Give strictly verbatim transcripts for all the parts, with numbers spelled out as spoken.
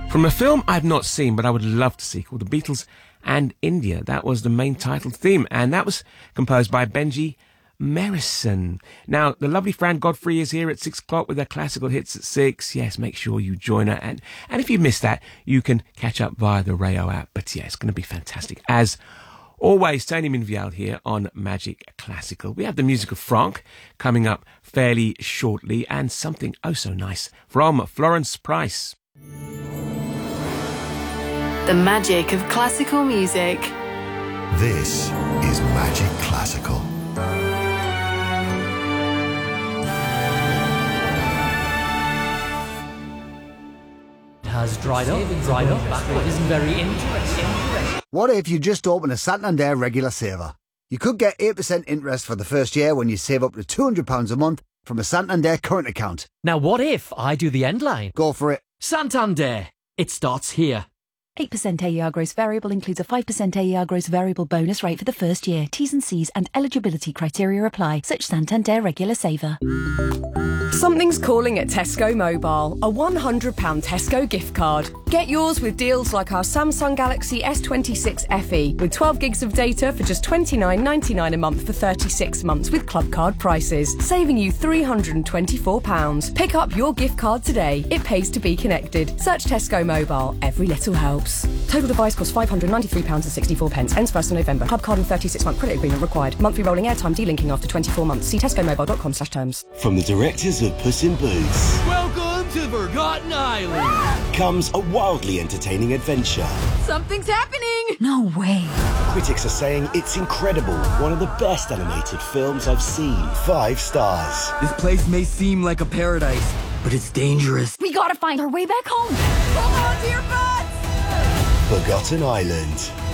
From a film I've not seen but I would love to see called The Beatles and India. That was the main title theme, and that was composed by Benji Marison. Now, the lovely Fran Godfrey is here at six o'clock with her classical hits at six. Yes, make sure you join her. And, and if you missed that, you can catch up via the Rayo app. But yeah, it's going to be fantastic. As always, Tony Minvial here on Magic Classical. We have the music of Franck coming up fairly shortly, and something oh so nice from Florence Price. The magic of classical music. This is Magic Classical. Has dried up, dried up, backward isn't very interesting. What if you just open a Santander regular saver? You could get eight percent interest for the first year when you save up to two hundred pounds a month from a Santander current account. Now what if I do the end line? Go for it. Santander. It starts here. eight percent A E R gross variable includes a five percent A E R gross variable bonus rate for the first year. T's and C's and eligibility criteria apply. Such Santander regular saver. Something's calling at Tesco Mobile. A one hundred pounds Tesco gift card. Get yours with deals like our Samsung Galaxy S twenty-six F E with twelve gigs of data for just twenty-nine ninety-nine a month for thirty-six months with club card prices, saving you three hundred twenty-four pounds. Pick up your gift card today. It pays to be connected. Search Tesco Mobile. Every little helps. Total device costs five hundred ninety-three pounds sixty-four. Ends first of November. Club card and thirty-six month credit agreement required. Monthly rolling airtime delinking after twenty-four months. See tescomobile.com slash terms. From the directors of Puss in Boots. Welcome to Forgotten Island. Comes a wildly entertaining adventure. Something's happening. No way. Critics are saying it's incredible. One of the best animated films I've seen. Five stars. This place may seem like a paradise, but it's dangerous. We gotta find our way back home. Hold on to your butts. Forgotten Island.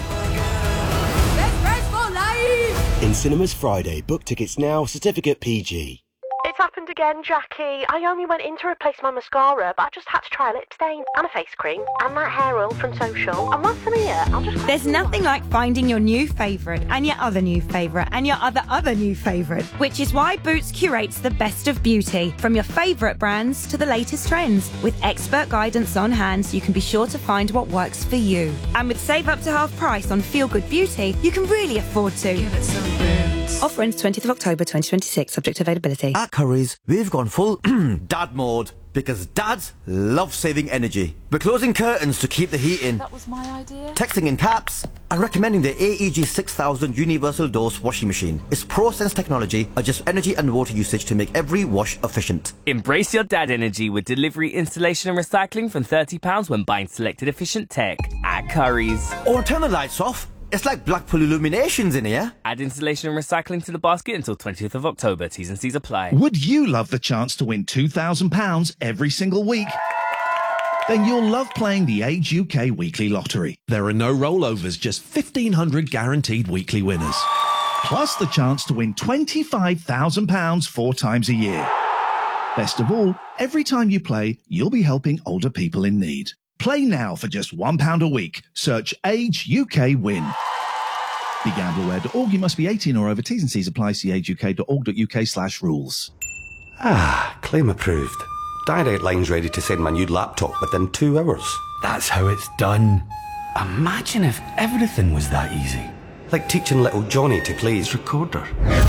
Best price for life. In cinemas Friday. Book tickets now. Certificate P G. It's happened again, Jackie. I only went in to replace my mascara, but I just had to try a lip stain and a face cream and that hair oil from Social. And once I'm here, I'll just... There's nothing like finding your new favourite and your other new favourite and your other other new favourite, which is why Boots curates the best of beauty, from your favourite brands to the latest trends. With expert guidance on hand, you can be sure to find what works for you. And with Save Up to Half Price on Feel Good Beauty, you can really afford to. Give it some Boots. Offer ends twentieth of October twenty twenty-six, subject to availability. At Currys, we've gone full dad mode because dads love saving energy. We're closing curtains to keep the heat in. That was my idea. Texting in caps and recommending the A E G six thousand Universal Dose washing machine. Its ProSense technology adjusts energy and water usage to make every wash efficient. Embrace your dad energy with delivery, installation and recycling from thirty pounds when buying selected efficient tech at Currys. Or turn the lights off. It's like Blackpool Illuminations in here. Add installation and recycling to the basket until twentieth of October. T's and C's apply. Would you love the chance to win two thousand pounds every single week? Then you'll love playing the Age U K Weekly Lottery. There are no rollovers, just fifteen hundred guaranteed weekly winners. Plus the chance to win twenty-five thousand pounds four times a year. Best of all, every time you play, you'll be helping older people in need. Play now for just one pound a week. Search Age U K Win. Be gambleware dot org. You must be eighteen or over. T's and C's apply. See age u k dot org dot u k slash rules. Ah, claim approved. Direct Line's ready to send my new laptop within two hours. That's how it's done. Imagine if everything was that easy. Like teaching little Johnny to play his recorder.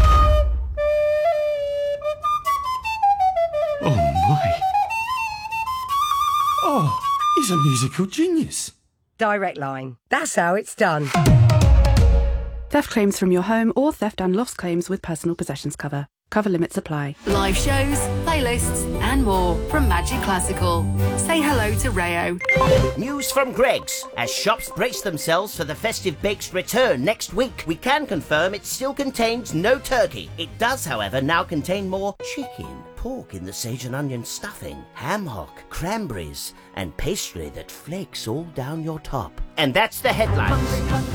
Oh my. Oh, he's a musical genius. Direct Line. That's how it's done. Theft claims from your home or theft and loss claims with personal possessions cover. Cover limits apply. Live shows, playlists, and more from Magic Classical. Say hello to Rayo. News from Greggs. As shops brace themselves for the festive bake's return next week, we can confirm it still contains no turkey. It does, however, now contain more chicken, pork in the sage and onion stuffing, ham hock, cranberries, and pastry that flakes all down your top. And that's the headlines.